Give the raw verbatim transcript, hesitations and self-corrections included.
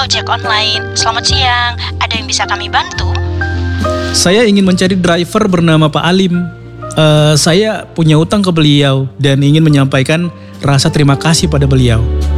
ojek online. Selamat siang, ada yang bisa kami bantu? Saya ingin mencari driver bernama Pak Alim. Uh, saya punya utang ke beliau dan ingin menyampaikan rasa terima kasih pada beliau.